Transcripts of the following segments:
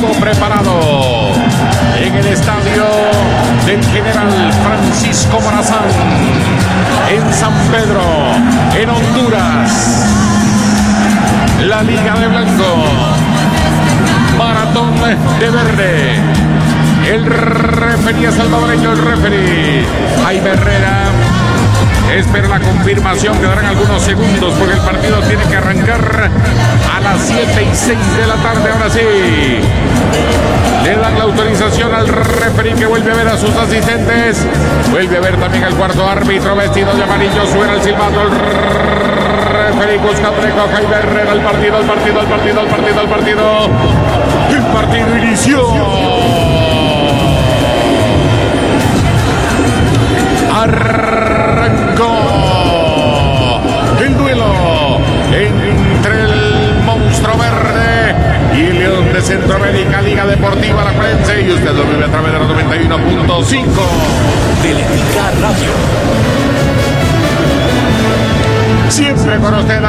todo preparado en el estadio del General Francisco Morazán, en San Pedro, en Honduras. La Liga de Blanco, Maratón de Verde. El referee salvadoreño, el referee Jaime Herrera. Espera la confirmación, quedarán algunos segundos porque el partido tiene que arrancar a las 7:06 de la tarde. Ahora sí, le dan la autorización al referee, que vuelve a ver a sus asistentes. Vuelve a ver también al cuarto árbitro vestido de amarillo. Suena el silbato. El referee buscando a Jaime Herrera. El partido inició. Arrancó el duelo entre el monstruo verde y el León de Centroamérica, Liga Deportiva Alajuelense, y usted lo vive a través de la 91.5 de la Liga Radio. Siempre con usted.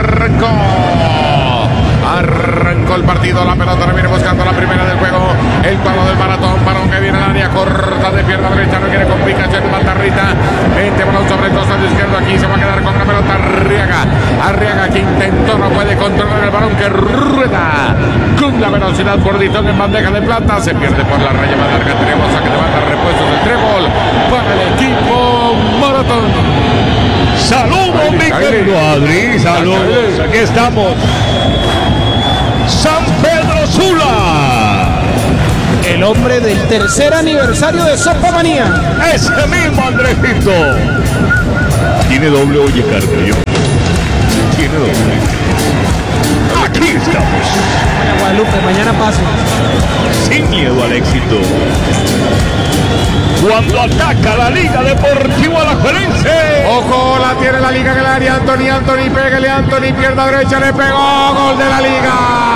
Arrancó el partido, la pelota la viene buscando, la primera del juego, el cuadro del Maratón, balón que viene al área, corta de pierna derecha, no quiere complicación, Matarrita, 20 balón sobre el costado izquierdo, aquí se va a quedar con la pelota Arriaga que intentó, no puede controlar el balón, que rueda con la velocidad por Ditón en bandeja de plata, se pierde por la raya más larga, tenemos a que levanta repuestos del trébol para el equipo Maratón. Saludos, mi querido Adri, saludos, aquí estamos. San Pedro Sula, el hombre del tercer aniversario de Sopa Manía. Ese mismo Andresito. Tiene doble, oye, Carlos. Tiene doble. Aquí estamos. Bueno, Guadalupe, mañana paso. Sin miedo al éxito. Cuando ataca la Liga Deportiva Alajuelense. Ojo, la tiene la Liga en el área. Anthony, pégale Anthony, pierna derecha, le pegó, gol de la Liga.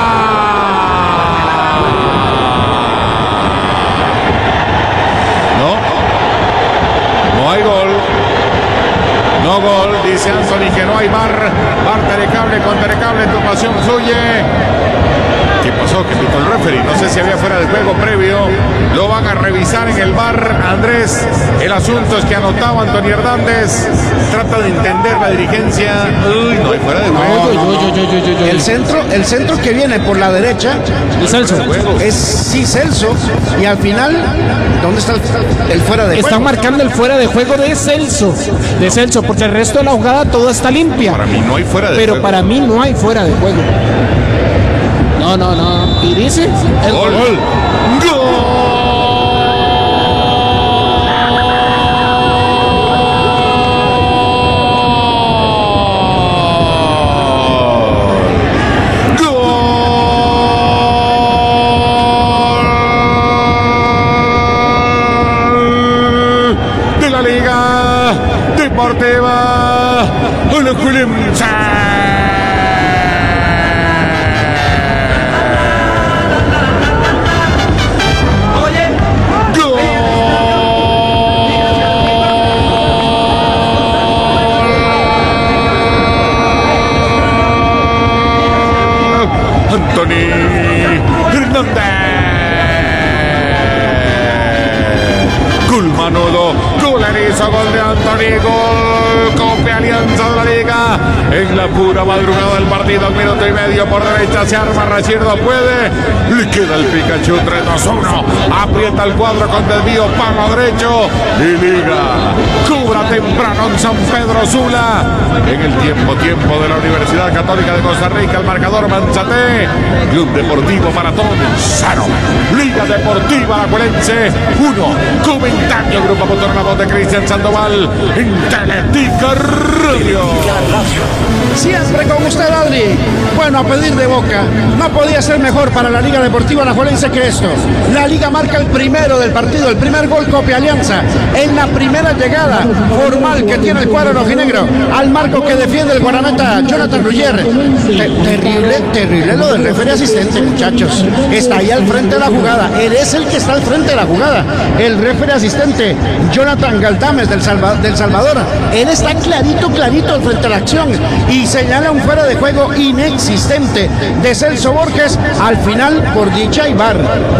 No hay gol. No gol, dice Anthony que no hay VAR. VAR Telecable, con Telecable tu pasión fluye. ¿Qué pasó? Que pitó el referee. No sé si había fuera de juego previo. Lo van a revisar en el VAR, Andrés. El asunto es que anotaba Anthony Hernández. Trata de entender la dirigencia. Uy, no hay fuera de juego. El centro que viene por la derecha es Celso. Es Celso. Y al final, ¿dónde está el fuera de juego? Están marcando el fuera de juego de Celso. Porque el resto de la jugada todo está limpia. Para mí no hay fuera de juego. Pero para mí no hay fuera de juego. No. Y dice el gol. De la Liga Deportiva Alajuelense. Anthony Hernández. Gol Manolo, gol Erizo, gol de Anthony, gol Copia Alianza de la Liga. En la pura madrugada del partido, al minuto y medio por derecha se arma, Rashid no puede. Le queda el Pikachu 3-2-1. Aprieta el cuadro con desvío, palo derecho. Y Liga cubra temprano en San Pedro Sula. En el tiempo de la Universidad Católica de Costa Rica, el marcador Manchaté. Club Deportivo Maratón 0. Liga Deportiva Alajuelense 1. Comentario Grupo Motor, la voz de Cristian Sandoval en Teletica Radio. Siempre con usted, Adri. Bueno, a pedir de boca. No podía ser mejor para la Liga Deportiva Alajuelense que esto. La Liga marca el primero del partido, el primer gol Copia Alianza. En la primera llegada formal que tiene el cuadro rojinegro al marco que defiende el guardameta Jonathan Ruggier. Terrible lo del referee asistente, muchachos. Está ahí al frente de la jugada. Él es el que está al frente de la jugada. El referee asistente Jonathan Galdames del Salvador. Él está clarito al frente de la acción. y señala un fuera de juego inexistente de Celso Borges. Al final, por dicha y VAR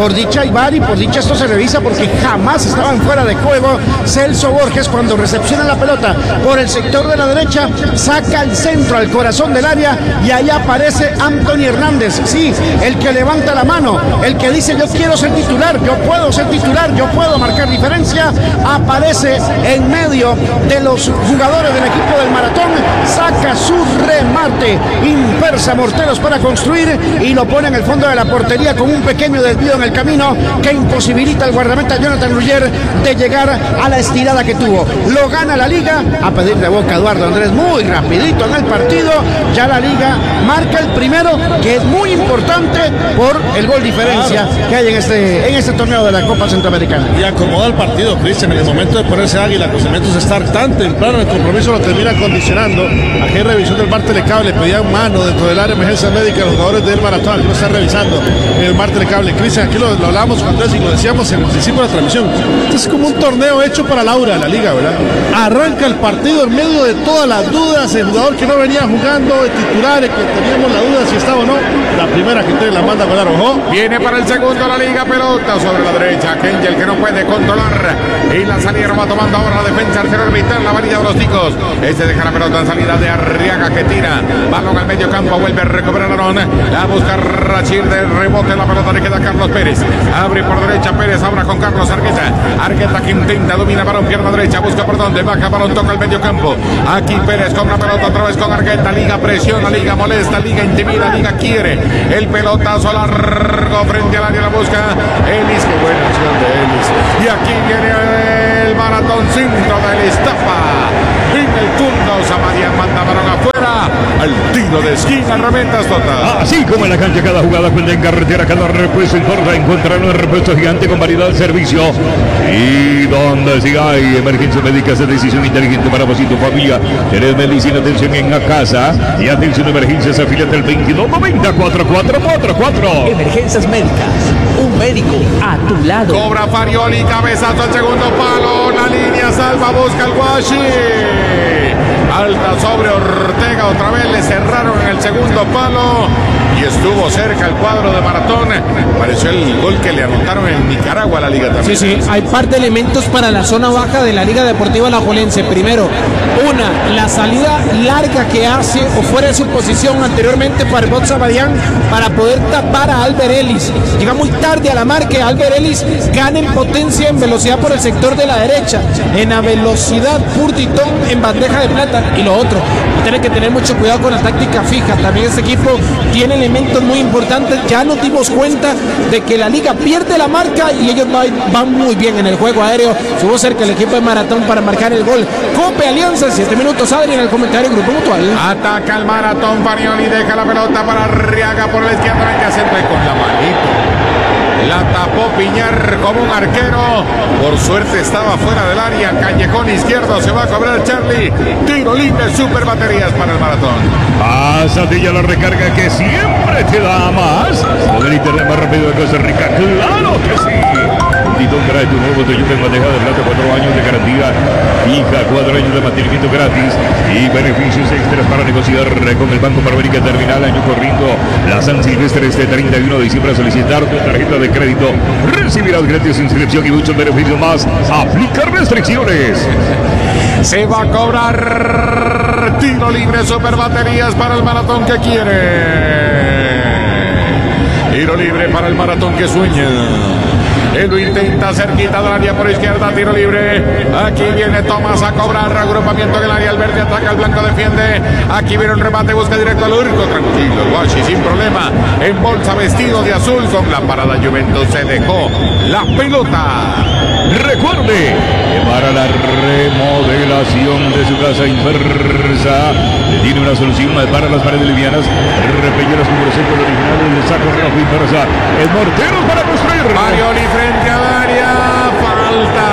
y por dicha esto se revisa porque jamás estaban fuera de juego. Celso Borges, cuando recepciona la pelota por el sector de la derecha, saca el centro al corazón del área y ahí aparece Anthony Hernández, sí, el que levanta la mano, el que dice yo quiero ser titular, yo puedo ser titular, yo puedo marcar diferencia. Aparece en medio de los jugadores del equipo del Maratón, saca su remate, impersa morteros para construir y lo pone en el fondo de la portería con un pequeño desvío en el camino que imposibilita al guardameta Jonathan Ruggier de llegar a la estirada que tuvo. Lo gana la Liga a pedir de boca Eduardo Andrés, muy rapidito en el partido. Ya la Liga marca el primero, que es muy importante por el gol diferencia que hay en este torneo de la Copa Centroamericana. Y acomoda el partido, Cristian, en el momento de ponerse águila, con Cementos estar tan temprano, el compromiso lo termina condicionando. Aquí en revisión del VAR Telecable pedían mano dentro del área de emergencia médica los jugadores del Maratón, aquí lo están revisando en el VAR Telecable. Cristian, aquí lo hablamos con Andrés y lo decíamos en el principio de la transmisión. Esto es como un torneo hecho para Laura, la Liga, ¿verdad? Arranca el partido en medio de todas las dudas, el jugador que no venía jugando de titulares, que teníamos la duda si estaba o no, la primera que te la manda a volar, ojo. Viene para el segundo la Liga, pelota sobre la derecha, Kengel que no puede controlar y la salida va tomando ahora la defensa, arquero evitar la varilla de los ticos. Este deja la pelota en salida de Arriaga que tira, balón al medio campo, vuelve a recuperar Arón, la busca Rachir de rebote, la pelota le queda a Carlos Pérez, abre por derecha Pérez, ahora con Carlos Argueta que intenta, domina balón, pierna derecha, busca por donde, baja balón, toca el medio campo, aquí Pérez con la pelota otra vez con Argueta, Liga presiona, Liga molesta, Liga intimida, Liga quiere, el pelotazo largo frente al área, la busca Ellis, qué buena acción de Ellis, y aquí viene el maratoncito del Estafa, en el turno Samadian manda balón afuera, al tiro de esquina, reventas total. Así como en la cancha, cada jugada cuenta en carretera, cada repuesto importa, encontrar un repuesto gigante con variedad de servicio. Y donde si hay emergencia médica, es decisión inteligente para vos y tu familia. Tenés medicina, atención en la casa y atención de emergencias, afíliate al 2290-4444. Emergencias médicas, un médico a tu lado. Cobra Farioli, cabezazo al segundo palo, la línea salva, busca el Guashi. Alta sobre Ortega, otra vez le cerraron en el segundo palo y estuvo cerca el cuadro de Maratón. Pareció el gol que le anotaron en Nicaragua a la Liga también. Sí, hay par de elementos para la zona baja de la Liga Deportiva Alajuelense. Primero, la salida larga que hace o fuera de su posición anteriormente Farbot Samadian para poder tapar a Albert Ellis. Llega muy tarde a la marca, Albert Ellis gana en potencia, en velocidad por el sector de la derecha, en la velocidad Purtitón en bandeja de plata. Y lo otro, tiene que tener mucho cuidado con la táctica fija. También este equipo tiene elementos muy importantes. Ya nos dimos cuenta de que la Liga pierde la marca y ellos van muy bien en el juego aéreo. Estuvo cerca el equipo de Maratón para marcar el gol. Cope Alianza, 7 minutos, Adri, en el comentario Grupo Mutual. Ataca el Maratón, Farioli deja la pelota para Arriaga por la izquierda, que hace con la manito. La tapó Piñar como un arquero. Por suerte estaba fuera del área. Callejón izquierdo, se va a cobrar Charlie. Tiro libre, super baterías para el Maratón. Pásate ya la recarga que siempre te da más. Con el internet más rápido de Costa Rica, claro que sí. Titón trae tu nuevo Toyota en bandeja de plata, 4 años de garantía fija, 4 años de mantenimiento gratis y beneficios extras para negociar con el Banco Panamericano. Terminal año corriendo la San Silvestre este 31 de diciembre a solicitar tu tarjeta de crédito. Recibirás gratis inscripción y muchos beneficios más. Aplicar restricciones. Se va a cobrar tiro libre, super baterías para el Maratón que quiere. Tiro libre para el Maratón que sueña. Él lo intenta cerquita del área por izquierda, tiro libre. Aquí viene Tomás a cobrar, agrupamiento en el área, el verde ataca, el blanco defiende. Aquí viene un remate, busca directo al Urco, tranquilo, Guachi, sin problema. En bolsa, vestido de azul, con la parada Juventus se dejó la pelota. Recuerde que para la remodelación de su casa Inversa tiene una solución para las paredes livianas, repelleras con el original del saco rojo Inversa, el mortero para construir. Farioli frente al área, falta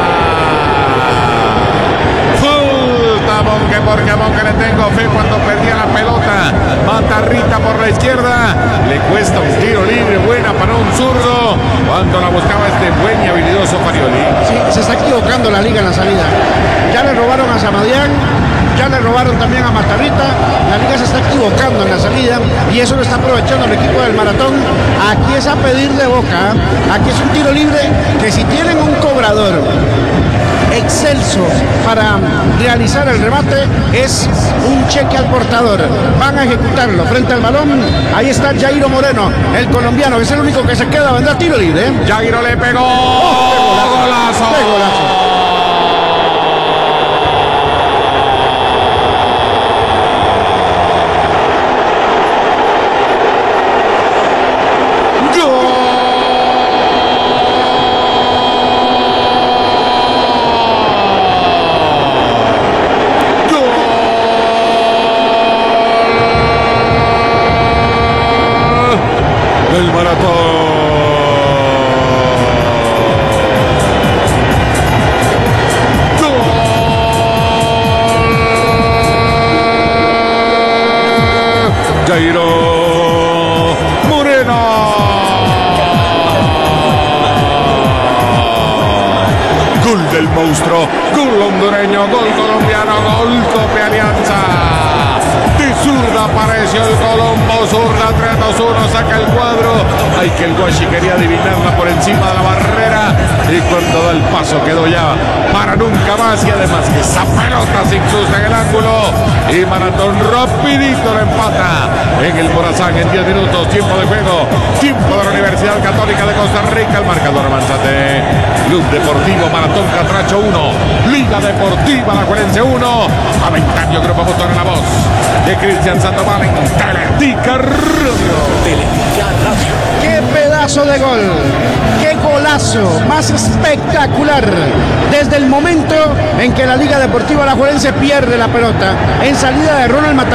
porque Monque le tengo fe cuando perdía la pelota. Matarrita por la izquierda, le cuesta un tiro libre, buena para un zurdo cuando la buscaba este buen y habilidoso Farioli. Sí, se está equivocando la Liga en la salida. Ya le robaron a Samadian, ya le robaron también a Matarrita. La liga se está equivocando en la salida y eso lo está aprovechando el equipo del Maratón. Aquí es a pedir de boca, aquí es un tiro libre que si tienen un cobrador excelso para realizar el remate, es un cheque al portador. Van a ejecutarlo frente al balón. Ahí está Jairo Moreno, el colombiano, que es el único que se queda, vendrá tiro libre. Jairo le pegó. ¡Golazo! ¡Qué golazo! El Maratón. Jairo Moreno. Gol del monstruo, gol hondureño, gol colombiano, gol Copa Alianza. De zurda apareció el Colombo, zurda 3-2-1, saca el cuadro. Ay, que el Guashi quería adivinarla por encima de la barrera y cuando da el paso quedó ya para nunca más, y además que esa pelota se incrusta en el ángulo y Maratón rapidito lo empata en el Morazán en 10 minutos, tiempo de juego, tiempo de la Universidad Católica de Costa Rica. El marcador avanzate. Club Deportivo Maratón Catracho 1, Liga Deportiva Alajuelense 1. A 20 años Grupo Motor en la voz de Cristian Sandoval en Teletica Radio. Teletica Radio. ¡Qué pedazo de gol! ¡Qué golazo! Más espectacular. Desde el momento en que la Liga Deportiva Alajuelense pierde la pelota en salida de Ronald Matarrita.